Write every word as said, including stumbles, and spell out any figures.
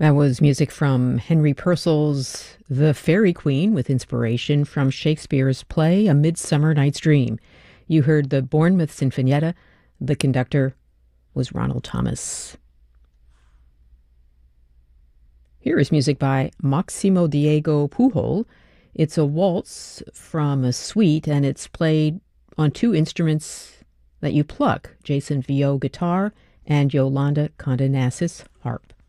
That was music from Henry Purcell's The Fairy Queen with inspiration from Shakespeare's play A Midsummer Night's Dream. You heard the Bournemouth Sinfonietta. The conductor was Ronald Thomas. Here is music by Maximo Diego Pujol. It's a waltz from a suite, and it's played on two instruments that you pluck, Jason Viau guitar and Yolanda Condenassis harp.